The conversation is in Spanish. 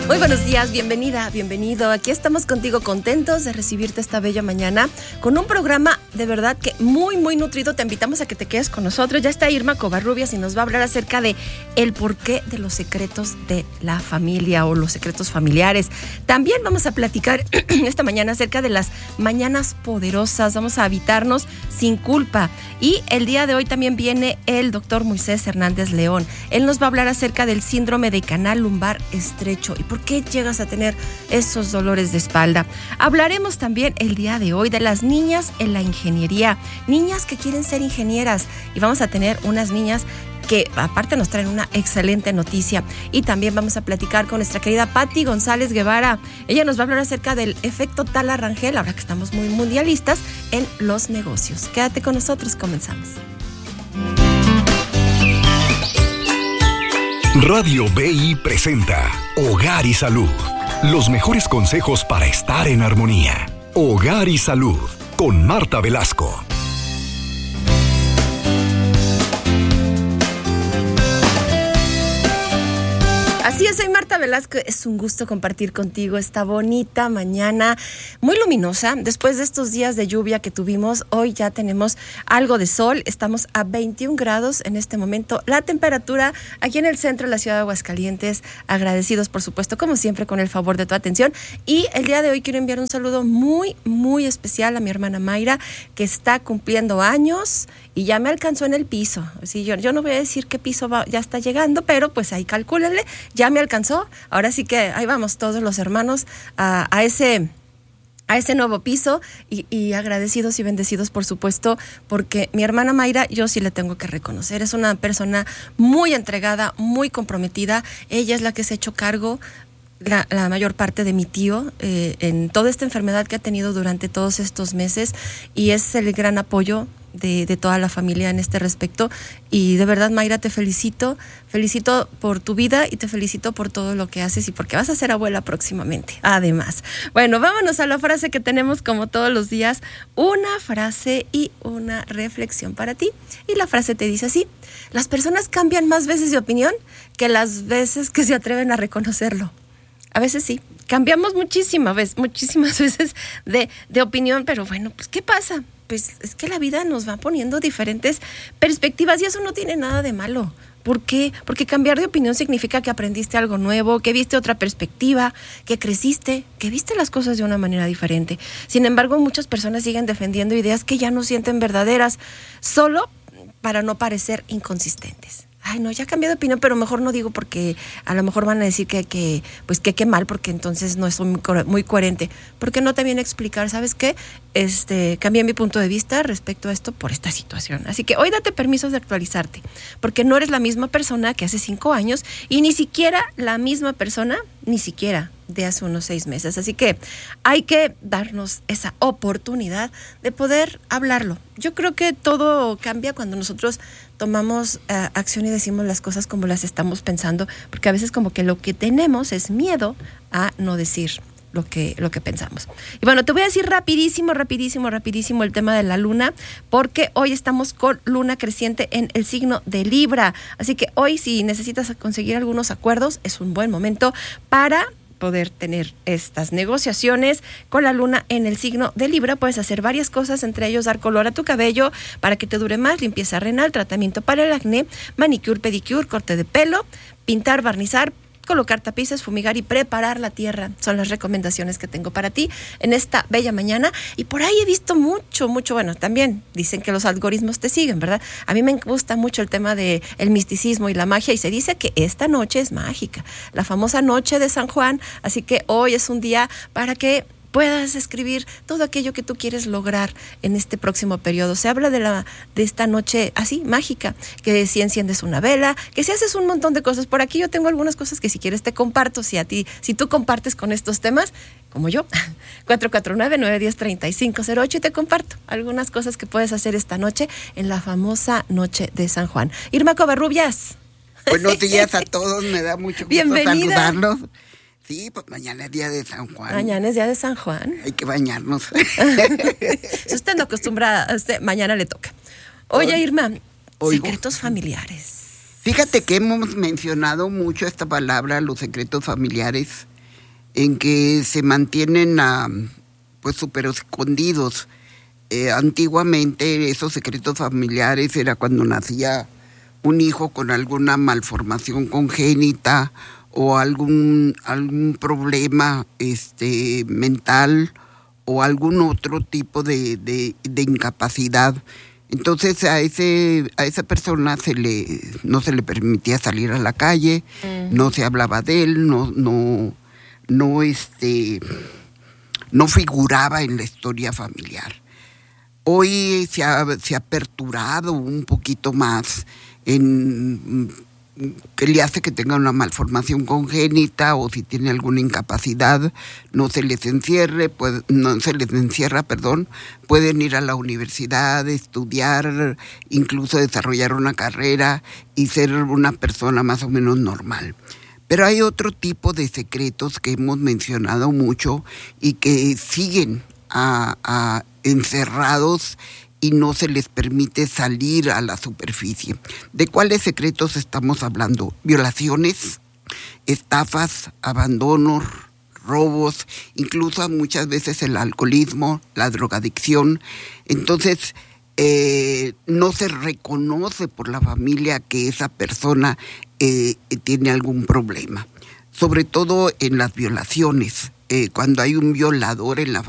Muy buenos días, bienvenida, bienvenido. Aquí estamos contigo, contentos de recibirte esta bella mañana con un programa de verdad que muy, muy nutrido. Te invitamos a que te quedes con nosotros. Ya está Irma Covarrubias y nos va a hablar acerca de el porqué de los secretos de la familia o los secretos familiares. También vamos a platicar esta mañana acerca de las mañanas poderosas. Vamos a habitarnos sin culpa. Y el día de hoy también viene el doctor Moisés Hernández León. Él nos va a hablar acerca del síndrome de canal lumbar estrecho y por qué llegas a tener esos dolores de espalda. Hablaremos también el día de hoy de las niñas en la ingeniería, niñas que quieren ser ingenieras, y vamos a tener unas niñas que aparte nos traen una excelente noticia. Y también vamos a platicar con nuestra querida Patti González Guevara. Ella nos va a hablar acerca del efecto Tala Rangel, ahora que estamos muy mundialistas en los negocios. Quédate con nosotros, comenzamos. Radio BI presenta Hogar y Salud. Los mejores consejos para estar en armonía. Hogar y Salud con Marta Velasco. Así es, soy Marta Velasco. Es un gusto compartir contigo esta bonita mañana, muy luminosa. Después de estos días de lluvia que tuvimos, hoy ya tenemos algo de sol. Estamos a 21 grados en este momento. La temperatura aquí en el centro de la ciudad de Aguascalientes. Agradecidos, por supuesto, como siempre, con el favor de tu atención. Y el día de hoy quiero enviar un saludo muy, muy especial a mi hermana Mayra, que está cumpliendo años y ya me alcanzó en el piso. Sí, yo no voy a decir qué piso ya está llegando, pero pues ahí calcúlenle. Ya me alcanzó, ahora sí que ahí vamos todos los hermanos a ese nuevo piso y agradecidos y bendecidos, por supuesto, porque mi hermana Mayra, yo sí le tengo que reconocer, es una persona muy entregada, muy comprometida. Ella es la que se ha hecho cargo la mayor parte de mi tío en toda esta enfermedad que ha tenido durante todos estos meses, y es el gran apoyo de toda la familia en este respecto. Y de verdad, Mayra, te felicito por tu vida y te felicito por todo lo que haces y porque vas a ser abuela próximamente, además. Bueno, vámonos a la frase que tenemos como todos los días, una frase y una reflexión para ti. Y la frase te dice así: las personas cambian más veces de opinión que las veces que se atreven a reconocerlo. A veces sí, cambiamos muchísimas veces de opinión, pero bueno, pues ¿qué pasa? Pues es que la vida nos va poniendo diferentes perspectivas y eso no tiene nada de malo. ¿Por qué? Porque cambiar de opinión significa que aprendiste algo nuevo, que viste otra perspectiva, que creciste, que viste las cosas de una manera diferente. Sin embargo, muchas personas siguen defendiendo ideas que ya no sienten verdaderas, solo para no parecer inconsistentes. Ay, no, ya cambié de opinión, pero mejor no digo porque a lo mejor van a decir que qué mal, porque entonces no soy muy coherente. ¿Por qué no también explicar, sabes qué? Cambié mi punto de vista respecto a esto por esta situación. Así que hoy date permiso de actualizarte, porque no eres la misma persona que hace 5 años y ni siquiera la misma persona, ni siquiera de hace unos 6 meses. Así que hay que darnos esa oportunidad de poder hablarlo. Yo creo que todo cambia cuando nosotros tomamos acción y decimos las cosas como las estamos pensando, porque a veces como que lo que tenemos es miedo a no decir lo que pensamos. Y bueno, te voy a decir rapidísimo el tema de la luna, porque hoy estamos con luna creciente en el signo de Libra. Así que hoy, si necesitas conseguir algunos acuerdos, es un buen momento para poder tener estas negociaciones con la luna en el signo de Libra. Puedes hacer varias cosas, entre ellos dar color a tu cabello para que te dure más, limpieza renal, tratamiento para el acné, manicure, pedicure, corte de pelo, pintar, barnizar, colocar tapices, fumigar y preparar la tierra. Son las recomendaciones que tengo para ti en esta bella mañana. Y por ahí he visto mucho, bueno, también dicen que los algoritmos te siguen, ¿verdad? A mí me gusta mucho el tema del misticismo y la magia, y se dice que esta noche es mágica, la famosa noche de San Juan, así que hoy es un día para que puedas escribir todo aquello que tú quieres lograr en este próximo periodo. Se habla de esta noche así, mágica, que si enciendes una vela, que si haces un montón de cosas. Por aquí yo tengo algunas cosas que si quieres te comparto, si tú compartes con estos temas, como yo, 449-910-3508, y te comparto algunas cosas que puedes hacer esta noche en la famosa noche de San Juan. Irma Covarrubias. Buenos días a todos, me da mucho gusto Bienvenida. saludarlos. Sí, pues mañana es día de San Juan. Mañana es día de San Juan. Hay que bañarnos. Si usted no acostumbra, mañana le toca. Oye, Irma, secretos familiares. Fíjate que hemos mencionado mucho esta palabra, los secretos familiares, en que se mantienen pues súper escondidos. Antiguamente esos secretos familiares era cuando nacía un hijo con alguna malformación congénita o algún problema mental o algún otro tipo de incapacidad. Entonces a esa persona no se le permitía salir a la calle, no se hablaba de él, no figuraba en la historia familiar. Hoy se ha aperturado un poquito más en que le hace que tenga una malformación congénita o si tiene alguna incapacidad, no se les encierra, pueden ir a la universidad, estudiar, incluso desarrollar una carrera y ser una persona más o menos normal. Pero hay otro tipo de secretos que hemos mencionado mucho y que siguen encerrados y no se les permite salir a la superficie. ¿De cuáles secretos estamos hablando? Violaciones, estafas, abandonos, robos, incluso muchas veces el alcoholismo, la drogadicción. Entonces, no se reconoce por la familia que esa persona tiene algún problema. Sobre todo en las violaciones. Cuando hay un violador en la